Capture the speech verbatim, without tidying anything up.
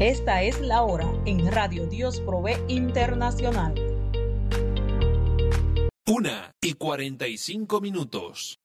Esta es la hora en Radio Dios Provee Internacional. Una y cuarenta y cinco minutos.